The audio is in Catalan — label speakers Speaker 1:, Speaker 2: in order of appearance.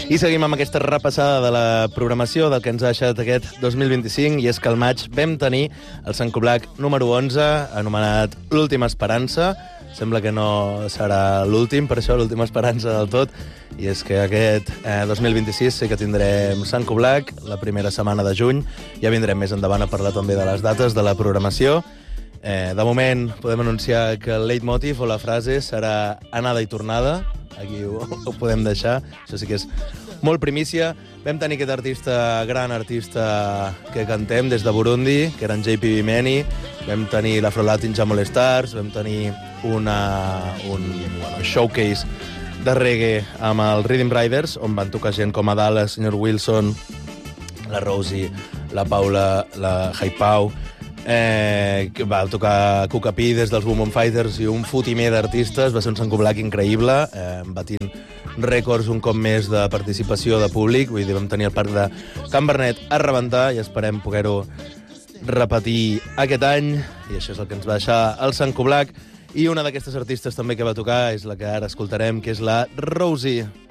Speaker 1: I seguim amb aquesta repassada de la programació del que ens ha deixat aquest 2025, i és que al maig vam tenir el Sant Coblac número 11, anomenat L'Última Esperança. Sembla que no serà l'últim, per això l'última esperança del tot, i és que aquest 2026 sí que tindrem Sant Coblac, la primera setmana de juny. Ja vindrem més endavant a parlar també de les dates de la programació. De moment podem anunciar que el leitmotiv o la frase serà anada i tornada. Aquí ho podem deixar, això sí que és molt primícia. Vam tenir aquest artista, gran artista que cantem des de Burundi, que eren JP Vimeni. Vam tenir l'Afro-Latin Jam All Stars, vam tenir un showcase de reggae amb els Rhythm Riders, on van tocar gent com Adala, el Sr. Wilson, la Rosie, la Paula, la Haipau, que va tocar Cucapí des dels Women Fighters i un fotimer d'artistes. Va ser un Sant Coblac increïble, batint rècords un cop més de participació de públic. Vull dir, vam tenir el parc de Can Bernet a rebentar i esperem poder-ho repetir aquest any, i això és el que ens va deixar el Sant Coblac. I una d'aquestes artistes també que va tocar és la que ara escoltarem, que és la Rosie.